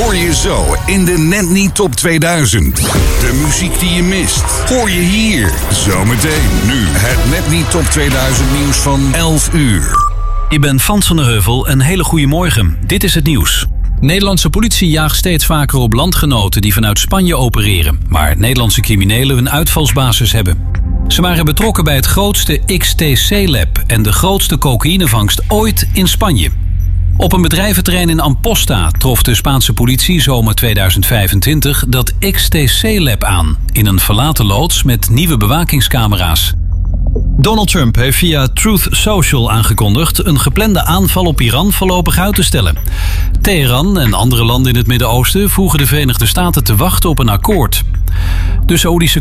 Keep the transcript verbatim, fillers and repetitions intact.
hoor je zo in de Net Niet Top tweeduizend. De muziek die je mist, hoor je hier. Zometeen nu het Net Niet Top tweeduizend nieuws van elf uur. Ik ben Frans van der Heuvel, een hele goede morgen. Dit is het nieuws. Nederlandse politie jaagt steeds vaker op landgenoten die vanuit Spanje opereren, waar Nederlandse criminelen een uitvalsbasis hebben. Ze waren betrokken bij het grootste X T C-lab en de grootste cocaïnevangst ooit in Spanje. Op een bedrijventerrein in Amposta trof de Spaanse politie zomer tweeduizend vijfentwintig dat X T C-lab aan, in een verlaten loods met nieuwe bewakingscamera's. Donald Trump heeft via Truth Social aangekondigd een geplande aanval op Iran voorlopig uit te stellen. Teheran en andere landen in het Midden-Oosten vroegen de Verenigde Staten te wachten op een akkoord. De Saoedische